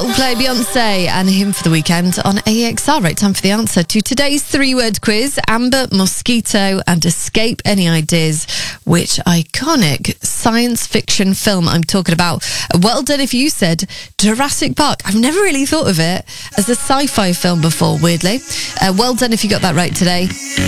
Coldplay, Beyonce, and Him for the Weekend on AXR. Right, time for the answer to today's three-word quiz. Amber, mosquito, and escape. Any ideas which iconic science fiction film I'm talking about? Well done if you said Jurassic Park. I've never really thought of it as a sci-fi film before, weirdly. Well done if you got that right today.